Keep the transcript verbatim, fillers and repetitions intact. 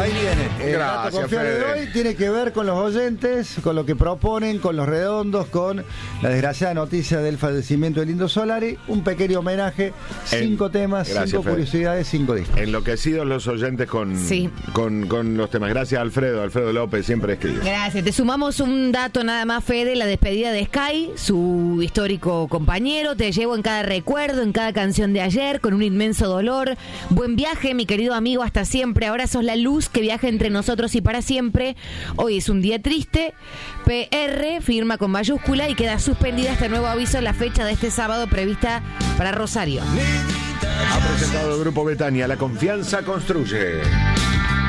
ahí viene. El Gracias, dato confiable de Fede. hoy tiene que ver con los oyentes, con lo que proponen, con los redondos, con la desgraciada noticia del fallecimiento de Lindo Solari. Un pequeño homenaje, cinco En- temas, Gracias, cinco Fede. curiosidades, cinco discos. Enloquecidos los oyentes con, Sí. con, con los temas. Gracias, Alfredo. Alfredo López siempre escribe. Gracias. Te sumamos un dato nada más, Fede, la despedida de Sky, su histórico compañero. Te llevo en cada recuerdo, en cada canción de ayer, con un inmenso dolor. Buen viaje, mi querido amigo, hasta siempre. Ahora sos la luz que viaja entre nosotros y para siempre. Hoy es un día triste. P R firma con mayúscula y queda suspendida este nuevo aviso la fecha de este sábado prevista para Rosario. Ha presentado el Grupo Betania. La confianza construye.